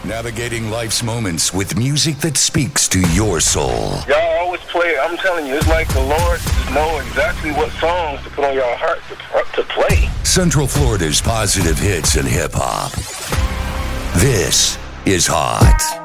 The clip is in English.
Navigating life's moments with music that speaks to your soul. Y'all always play, I'm telling you, it's like the Lord just know exactly what songs to put on your heart to play. Central Florida's positive hits and hip-hop. This is Hot.